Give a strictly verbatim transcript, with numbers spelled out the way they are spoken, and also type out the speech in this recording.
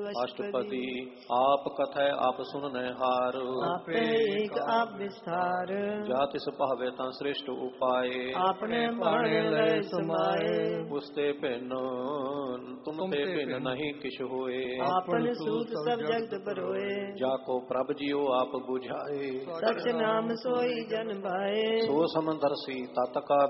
अष्टपदी आप कथय आप सुनने हार, आपे एक आप विस्तार। जातिस भावे ता श्रेष्ठ उपाय, आपने बाणे लय समाये। उसते भिन तुम ते भिन नहीं किछ होए, आपन सूत सब जगत बरोए। जाको प्रभ जियो आप बुझाए, सच नाम सोई जन भाए। सो समदर्शी तत का